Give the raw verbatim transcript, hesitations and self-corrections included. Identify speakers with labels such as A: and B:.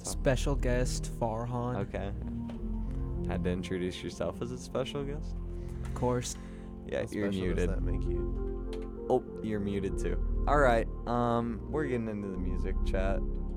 A: Special guest Farhan.
B: Okay. Had to introduce yourself as a special guest?
A: Of course.
B: Yeah,
C: How
B: you're
C: special
B: muted.
C: Does that make you?
B: Oh, you're muted too. All right. Um, we're getting into the music chat.